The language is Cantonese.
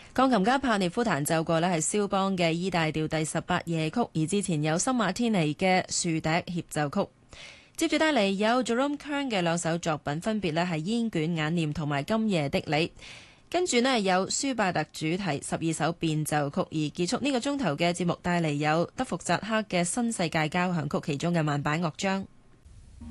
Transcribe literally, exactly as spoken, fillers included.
鋼琴家帕涅夫彈奏過呢係肖邦嘅 E 大調第十八夜曲，而之前有森馬天尼嘅豎笛協奏曲。接住帶嚟有 Jerome Kern 嘅兩首作品，分別呢係煙卷眼念同埋今夜的你。跟住呢有舒伯特主題十二首變奏曲，而結束呢個鐘頭嘅節目帶嚟有德福扎克嘅新世界交響曲其中嘅慢板樂章。